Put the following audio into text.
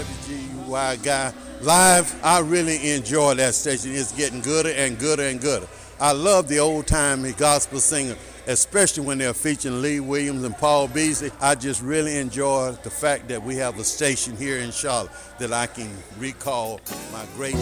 WGY guy. Live, I really enjoy that station. It's getting gooder and gooder and gooder. I love the old-time gospel singer, especially when they're featuring Lee Williams and Paul Beasley. I just really enjoy the fact that we have a station here in Charlotte that I can recall my great